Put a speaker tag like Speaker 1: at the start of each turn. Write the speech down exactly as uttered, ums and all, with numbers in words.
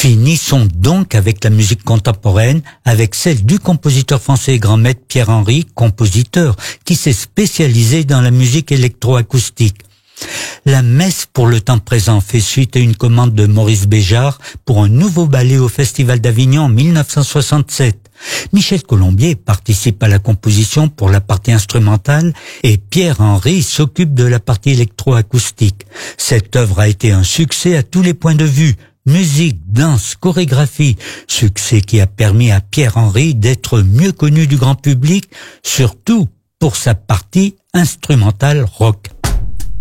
Speaker 1: Finissons donc avec la musique contemporaine, avec celle du compositeur français et grand maître Pierre Henry, compositeur, qui s'est spécialisé dans la musique électroacoustique. La messe pour le temps présent fait suite à une commande de Maurice Béjart pour un nouveau ballet au Festival d'Avignon en mille neuf cent soixante-sept. Michel Colombier participe à la composition pour la partie instrumentale et Pierre Henry s'occupe de la partie électroacoustique. Cette œuvre a été un succès à tous les points de vue. Musique, danse, chorégraphie, succès qui a permis à Pierre Henry d'être mieux connu du grand public, surtout pour sa partie instrumentale rock.